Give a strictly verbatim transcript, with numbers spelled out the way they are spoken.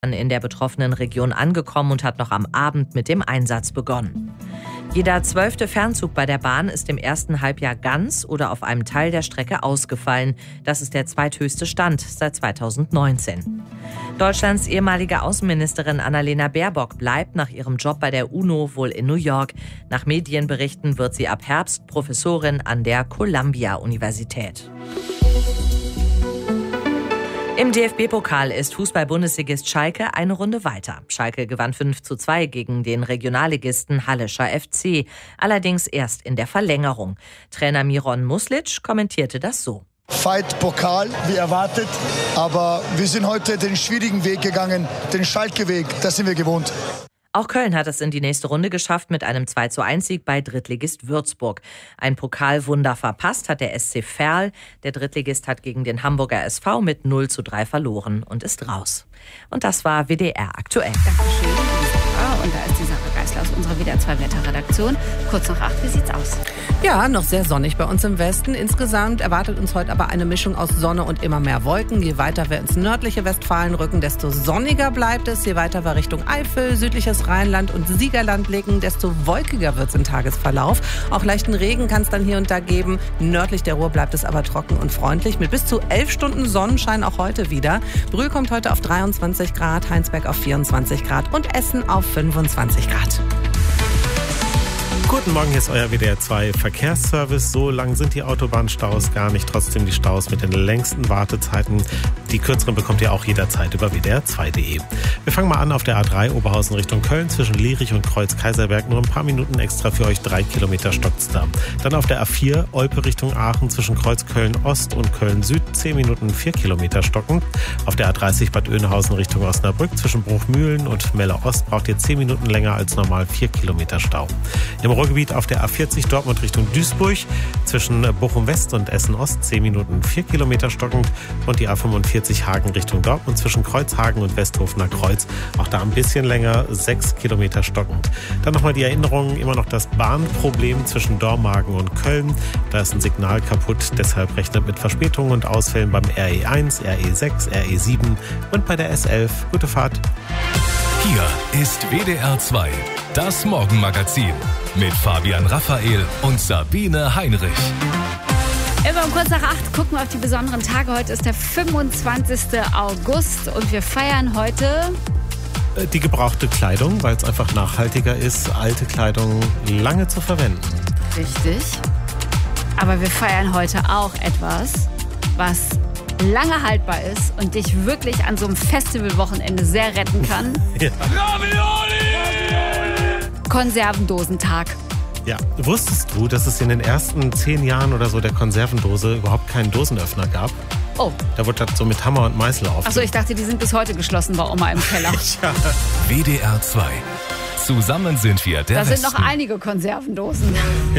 in der betroffenen Region angekommen und hat noch am Abend mit dem Einsatz begonnen. Jeder zwölfte Fernzug bei der Bahn ist im ersten Halbjahr ganz oder auf einem Teil der Strecke ausgefallen. Das ist der zweithöchste Stand seit zweitausendneunzehn. Deutschlands ehemalige Außenministerin Annalena Baerbock bleibt nach ihrem Job bei der UNO wohl in New York. Nach Medienberichten wird sie ab Herbst Professorin an der Columbia-Universität. Im D F B-Pokal ist Fußball-Bundesligist Schalke eine Runde weiter. Schalke gewann fünf zu zwei gegen den Regionalligisten Hallischer F C, allerdings erst in der Verlängerung. Trainer Miron Muslic kommentierte das so. Fight Pokal, wie erwartet, aber wir sind heute den schwierigen Weg gegangen, den Schalke-Weg, das sind wir gewohnt. Auch Köln hat es in die nächste Runde geschafft mit einem zwei zu eins Sieg bei Drittligist Würzburg. Ein Pokalwunder verpasst hat der S C Verl. Der Drittligist hat gegen den Hamburger S V mit null zu drei verloren und ist raus. Und das war W D R aktuell. Dankeschön. Und da ist die Sarah Geisler aus unserer W D R zwei Wetterredaktion. Kurz nach acht, wie sieht's aus? Ja, noch sehr sonnig bei uns im Westen. Insgesamt erwartet uns heute aber eine Mischung aus Sonne und immer mehr Wolken. Je weiter wir ins nördliche Westfalen rücken, desto sonniger bleibt es. Je weiter wir Richtung Eifel, südliches Rheinland und Siegerland blicken, desto wolkiger wird es im Tagesverlauf. Auch leichten Regen kann es dann hier und da geben. Nördlich der Ruhr bleibt es aber trocken und freundlich. Mit bis zu elf Stunden Sonnenschein auch heute wieder. Brühl kommt heute auf dreiundzwanzig Grad, Heinsberg auf vierundzwanzig Grad und Essen auf fünfundzwanzig Grad. Guten Morgen, hier ist euer W D R zwei Verkehrsservice. So lang sind die Autobahnstaus gar nicht. Trotzdem die Staus mit den längsten Wartezeiten. Die kürzeren bekommt ihr auch jederzeit über W D R zwei Punkt de. Wir fangen mal an auf der A drei Oberhausen Richtung Köln. Zwischen Lierich und Kreuz-Kaiserberg nur ein paar Minuten extra für euch. Drei Kilometer stockt's da. Dann auf der A vier Olpe Richtung Aachen zwischen Kreuz Köln-Ost und Köln-Süd. Zehn Minuten, vier Kilometer stocken. Auf der A dreißig Bad Oeynhausen Richtung Osnabrück zwischen Bruchmühlen und Melle-Ost braucht ihr zehn Minuten länger als normal. Vier Kilometer Stau. Im Ruhrgebiet auf der A vierzig Dortmund Richtung Duisburg zwischen Bochum West und Essen Ost zehn Minuten, vier Kilometer stockend. Und die A fünfundvierzig Hagen Richtung Dortmund zwischen Kreuzhagen und Westhofener Kreuz, auch da ein bisschen länger, sechs Kilometer stockend. Dann nochmal die Erinnerung, immer noch das Bahnproblem zwischen Dormagen und Köln. Da ist ein Signal kaputt, deshalb rechnet mit Verspätungen und Ausfällen beim R E eins, R E sechs, R E sieben und bei der S elf. Gute Fahrt. Hier ist W D R zwei, das Morgenmagazin mit Fabian Raphael und Sabine Heinrich. Immer um kurz nach acht gucken wir auf die besonderen Tage. Heute ist der fünfundzwanzigste August und wir feiern heute die gebrauchte Kleidung, weil es einfach nachhaltiger ist, alte Kleidung lange zu verwenden. Richtig. Aber wir feiern heute auch etwas, was lange haltbar ist und dich wirklich an so einem Festivalwochenende sehr retten kann. Ja. Konservendosentag. Ja, wusstest du, dass es in den ersten zehn Jahren oder so der Konservendose überhaupt keinen Dosenöffner gab? Oh. Da wurde das so mit Hammer und Meißel aufgelegt. Achso, ich dachte, die sind bis heute geschlossen bei Oma im Keller. Ja. W D R zwei. Zusammen sind wir der Da sind Westen. noch einige Konservendosen.